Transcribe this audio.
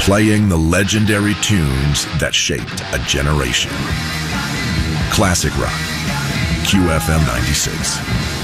playing the legendary tunes that shaped a generation. Classic Rock, QFM 96.